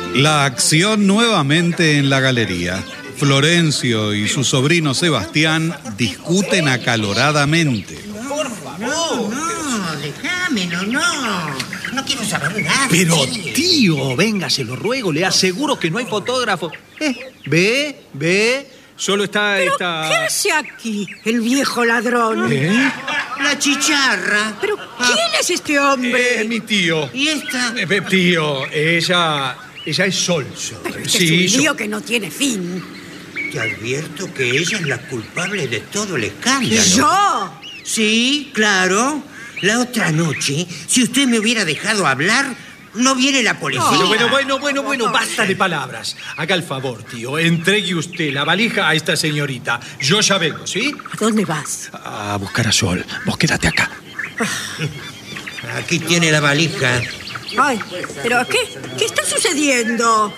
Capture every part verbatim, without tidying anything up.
La acción nuevamente en la galería. Florencio y su sobrino Sebastián discuten acaloradamente. Por favor. No, no, déjamelo, no. No quiero saber nada. Pero, tío, venga, se lo ruego, le aseguro que no hay fotógrafo. Eh, ve, ve, solo está ¿Pero esta... qué hace aquí el viejo ladrón? ¿Eh? La chicharra. ¿Pero quién es este hombre? Eh, mi tío. ¿Y esta? Eh, tío, ella... Ella es Sol. Pero este Sí, es un lío Sol. que no tiene fin. Te advierto que ella es la culpable de todo el escándalo. ¿Yo? Sí, claro. La otra noche, si usted me hubiera dejado hablar, no viene la policía. Bueno, bueno, bueno, bueno, bueno, basta de palabras. Haga el favor, tío, entregue usted la valija a esta señorita. Yo ya vengo, ¿sí? ¿A dónde vas? A buscar a Sol. Vos quédate acá. Aquí tiene la valija. Ay, ¿pero qué? ¿Qué está sucediendo?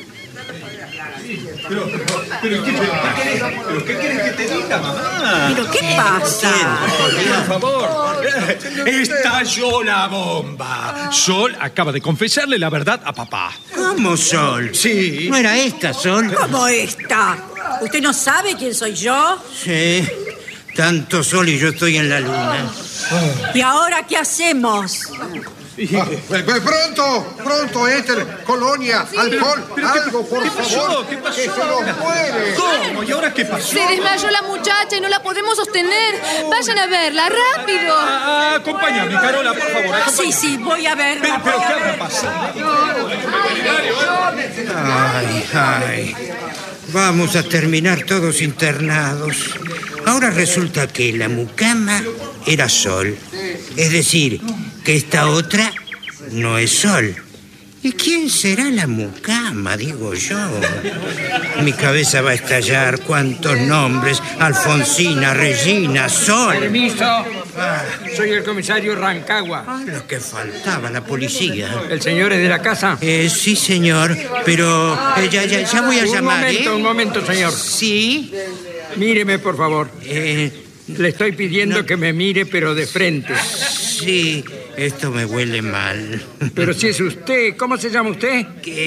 Pero, pero, ¿qué, pero, ¿qué quieres que te diga, mamá? ¿Pero qué pasa? Por favor. Estalló la bomba. Sol acaba de confesarle la verdad a papá. ¿Cómo, Sol? Sí. ¿No era esta, Sol? ¿Cómo está? ¿Usted no sabe quién soy yo? Sí. Tanto Sol y yo estoy en la luna. ¿Y ahora qué hacemos? Ah, pues, pues, pronto, pronto, Éter, colonia, alcohol, algo, por ¿Qué favor. pasó? ¿Qué pasó? Que se nos muere. ¿Cómo? ¿Y ahora qué pasó? Se desmayó la muchacha y no la podemos sostener. Vayan a verla, rápido. Ah, acompáñame, Carola, por favor. Sí, sí, voy a ver. Pero, pero ¿qué habrá pasado? Ay, ay. Vamos a terminar todos internados. Ahora resulta que la mucama era Sol. Es decir, que esta otra no es Sol. ¿Y quién será la mucama, digo yo? Mi cabeza va a estallar. ¿Cuántos nombres? Alfonsina, Regina, Sol. Permiso. Soy el comisario Rancagua. Ah, lo que faltaba, la policía. ¿El señor es de la casa? Eh, sí, señor, pero eh, ya, ya, ya voy a un llamar, momento, ¿eh? un momento, señor. Sí. Míreme, por favor. Eh, Le estoy pidiendo no. que me mire, pero de frente. sí, esto me huele mal. Pero si es usted, ¿cómo se llama usted?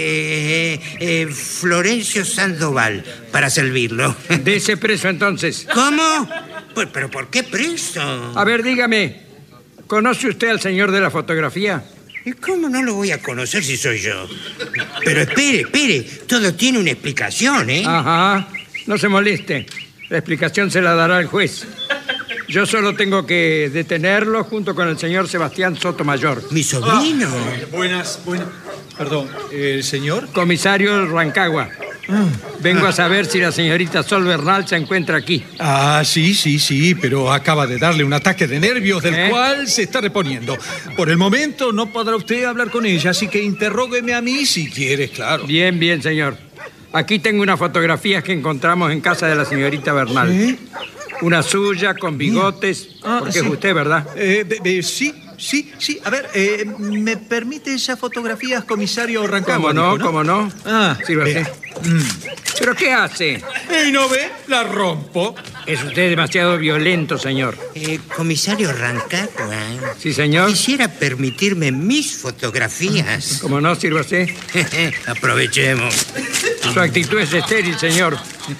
Que, eh, Florencio Sandoval, para servirlo. Dese preso, entonces. ¿Cómo? Pues, ¿pero por qué preso? A ver, dígame, ¿conoce usted al señor de la fotografía? ¿Y cómo no lo voy a conocer si soy yo? Pero espere, espere, todo tiene una explicación, ¿eh? Ajá, no se moleste. La explicación se la dará el juez. Yo solo tengo que detenerlo junto con el señor Sebastián Sotomayor. ¿Mi sobrino? Ah, buenas, buenas. Perdón, ¿el señor? Comisario Rancagua. Vengo a saber si la señorita Sol Bernal se encuentra aquí. Ah, sí, sí, sí, pero acaba de darle un ataque de nervios del ¿Eh? cual se está reponiendo. Por el momento no podrá usted hablar con ella, así que interrógueme a mí si quieres, claro. Bien, bien, señor. Aquí tengo unas fotografías que encontramos en casa de la señorita Bernal. ¿Eh? Una suya con bigotes, Ah, porque sí. es usted, ¿verdad? Eh, be- be- sí, sí, sí. A ver, eh, ¿me permite esas fotografías, comisario Rancagua? ¿Cómo no? dijo, ¿Cómo no? Ah, Sí, va a vea. ser. ¿Pero qué hace? ¿Y no ve? La rompo. Es usted demasiado violento, señor. Eh, comisario Rancagua, Sí, señor. quisiera permitirme mis fotografías. ¿Cómo no, sírvase? Aprovechemos. Su actitud es estéril, señor.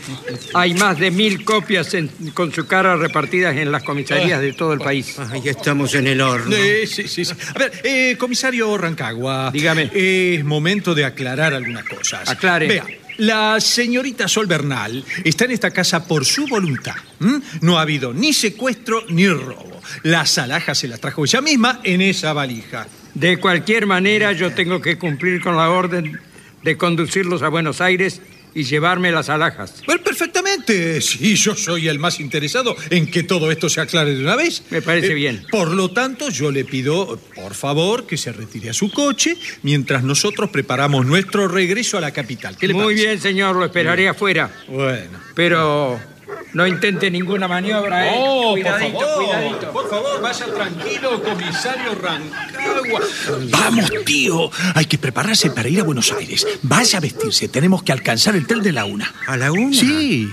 Hay más de mil copias en- con su cara repartidas en las comisarías de todo el país. Ay, ya estamos en el horno. Eh, sí, sí, sí. A ver, eh, comisario Rancagua. Dígame. Es momento de aclarar algunas cosas. Aclare. Vea, la señorita Sol Bernal está en esta casa por su voluntad. ¿m? No ha habido ni secuestro ni robo. Las alhajas se las trajo ella misma en esa valija. De cualquier manera, yo tengo que cumplir con la orden de conducirlos a Buenos Aires y llevarme las alhajas. Bueno, perfectamente. Sí, yo soy el más interesado en que todo esto se aclare de una vez. Me parece Eh, bien. Por lo tanto, yo le pido, por favor, que se retire a su coche mientras nosotros preparamos nuestro regreso a la capital. ¿Qué le Muy parece? bien, señor, lo esperaré afuera. Bueno. Pero no intente ninguna maniobra, ¿eh? Oh, cuidadito, por favor, cuidadito. por favor, vaya tranquilo, comisario Rancagua. Vamos, tío. Hay que prepararse para ir a Buenos Aires. Vaya a vestirse. Tenemos que alcanzar el tren de la una. ¿A la una? Sí.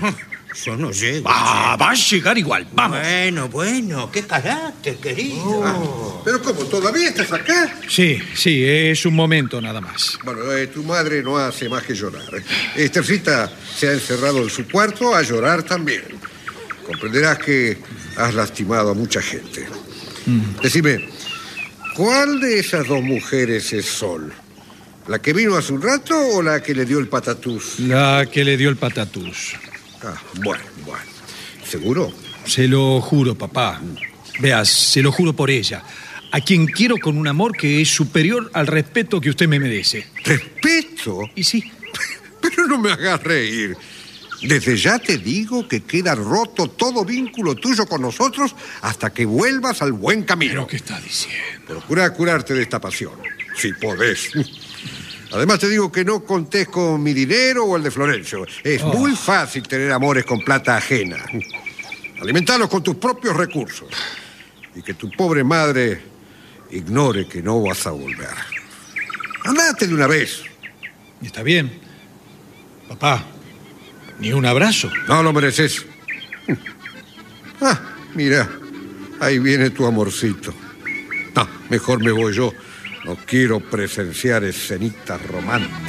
Yo no llego. Ah, va a llegar igual, vamos. Bueno, bueno, qué carácter, querido. Oh, pero ¿cómo? ¿Todavía estás acá? Sí, sí, es un momento nada más. Bueno, eh, tu madre no hace más que llorar. Estercita se ha encerrado en su cuarto a llorar también. Comprenderás que has lastimado a mucha gente. Mm. Decime, ¿cuál de esas dos mujeres es Sol? ¿La que vino hace un rato o la que le dio el patatús? La que le dio el patatús. Ah, bueno, bueno. ¿Seguro? Se lo juro, papá. Veas, se lo juro por ella. A quien quiero con un amor que es superior al respeto que usted me merece. ¿Respeto? Y sí. Pero no me hagas reír. Desde ya te digo que queda roto todo vínculo tuyo con nosotros hasta que vuelvas al buen camino. ¿Pero qué está diciendo? Procura curarte de esta pasión, si podés. Además te digo que no contés con mi dinero o el de Florencio. Es oh. muy fácil tener amores con plata ajena. Alimentalos con tus propios recursos. Y que tu pobre madre ignore que no vas a volver. Andate de una vez. Está bien. Papá, ¿ni un abrazo? No lo mereces. Ah, mira, ahí viene tu amorcito. No, mejor me voy yo. No quiero presenciar escenitas románticas.